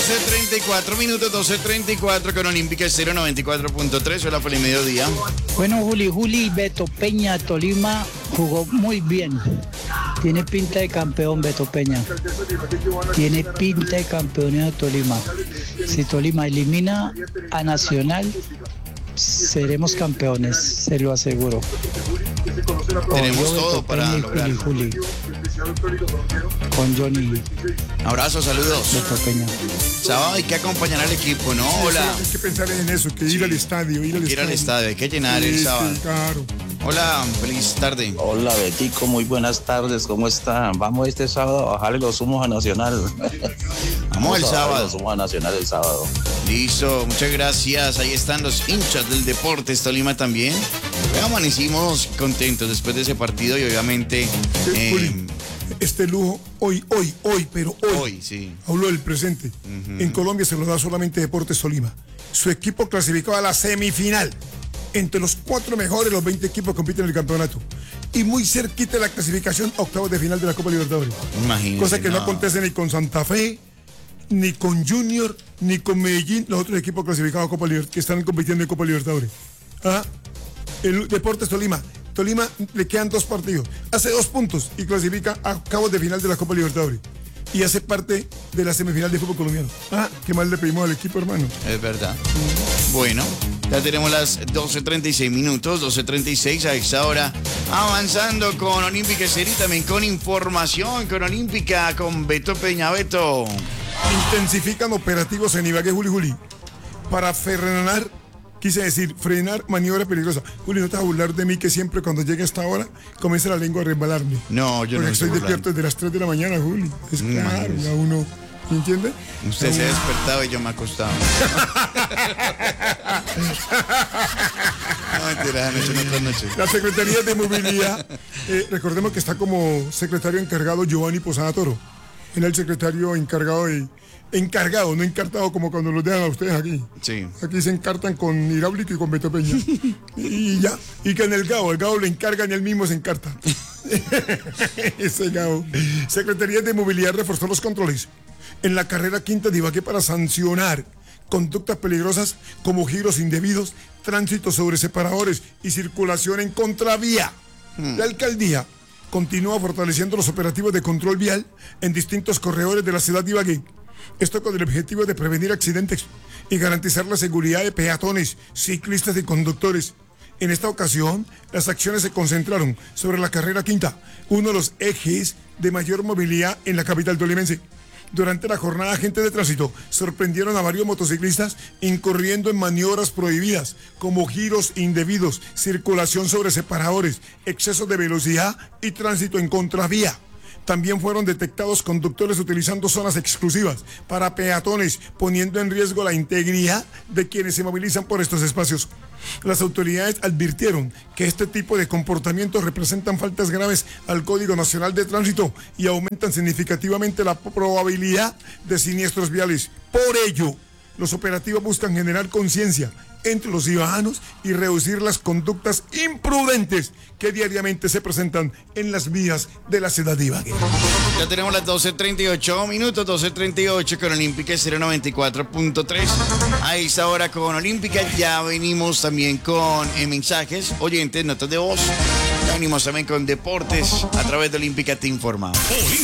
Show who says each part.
Speaker 1: 12:34 minutos, 12:34 con Olímpica 094.3. Hola, feliz mediodía.
Speaker 2: Bueno, Juli, Beto Peña, Tolima jugó muy bien. Tiene pinta de campeón Beto Peña. Tiene pinta de campeón de Tolima. Si Tolima elimina a Nacional, seremos campeones, se lo aseguro.
Speaker 1: Tenemos todo para lograr.
Speaker 2: Juli. Con Johnny.
Speaker 1: Abrazo, saludos.
Speaker 2: Beto Peña.
Speaker 1: Sábado hay que acompañar al equipo, ¿no? Hola.
Speaker 3: Hay que pensar en eso, que ir al estadio,
Speaker 1: Ir al estadio, hay que llenar el sábado.
Speaker 3: Claro.
Speaker 1: Hola, feliz tarde.
Speaker 4: Hola, Betico, muy buenas tardes, ¿cómo están? Vamos este sábado a bajarle los humos a Nacional.
Speaker 1: Vamos el sábado.
Speaker 4: Los humos a Nacional el sábado.
Speaker 1: Listo, muchas gracias. Ahí están los hinchas del Deportes Tolima también. Hoy amanecimos contentos después de ese partido y obviamente...
Speaker 3: Juli, este lujo, hoy,
Speaker 1: sí.
Speaker 3: hablo del presente. En Colombia se lo da solamente Deportes Tolima. Su equipo clasificó a la semifinal. Entre los 4 mejores, los 20 equipos compiten en el campeonato. Y muy cerquita de la clasificación a octavos de final de la Copa Libertadores.
Speaker 1: Imagínate.
Speaker 3: Cosa que no acontece ni con Santa Fe, ni con Junior, ni con Medellín, los otros equipos clasificados a Copa Libertadores, que están compitiendo en Copa Libertadores. El Deportes Tolima le quedan 2 partidos. Hace 2 puntos y clasifica a octavos de final de la Copa Libertadores. Y hace parte de la semifinal de fútbol colombiano. Qué mal le pedimos al equipo, hermano.
Speaker 1: Es verdad. Bueno, ya tenemos las 12:36 minutos, 12:36 a esta hora. Avanzando con Olímpica Serie, también con información, con Olímpica, con Beto Peña. Beto.
Speaker 3: Intensifican operativos en Ibagué, Juli. Para frenar maniobra peligrosa. Juli, no te vas a burlar de mí que siempre cuando llegue a esta hora comienza la lengua a resbalarme.
Speaker 1: No, yo no
Speaker 3: estoy despierto desde las 3 de la mañana, Juli. Es claro, ya uno... ¿Me entiende?
Speaker 1: Usted se ha despertado y yo me he acostado. No, mentira, noche en otras noches.
Speaker 3: La Secretaría de Movilidad, recordemos que está como secretario encargado Giovanni Posada Toro. Era el secretario encargado, no encartado como cuando los dejan a ustedes aquí.
Speaker 1: Sí.
Speaker 3: Aquí se encartan con hidráulico y con Beto Peña. y ya. Y que en el GAO le encargan y él mismo se encarta. Ese GAO. Secretaría de Movilidad reforzó los controles en la carrera quinta de Ibagué para sancionar conductas peligrosas como giros indebidos, tránsito sobre separadores y circulación en contravía. La alcaldía continúa fortaleciendo los operativos de control vial en distintos corredores de la ciudad de Ibagué. Esto con el objetivo de prevenir accidentes y garantizar la seguridad de peatones, ciclistas y conductores. En esta ocasión, las acciones se concentraron sobre la carrera quinta, uno de los ejes de mayor movilidad en la capital tolimense. Durante la jornada, agentes de tránsito sorprendieron a varios motociclistas incurriendo en maniobras prohibidas, como giros indebidos, circulación sobre separadores, exceso de velocidad y tránsito en contravía. También fueron detectados conductores utilizando zonas exclusivas para peatones, poniendo en riesgo la integridad de quienes se movilizan por estos espacios. Las autoridades advirtieron que este tipo de comportamientos representan faltas graves al Código Nacional de Tránsito y aumentan significativamente la probabilidad de siniestros viales. Por ello, los operativos buscan generar conciencia entre los ciudadanos y reducir las conductas imprudentes que diariamente se presentan en las vías de la ciudad de Ibagué.
Speaker 1: Ya tenemos las 12:38 minutos, 12:38 con Olímpica 094.3. A esta hora con Olímpica ya venimos también con mensajes, oyentes, notas de voz. Ya venimos también con deportes a través de Olímpica Te Informa.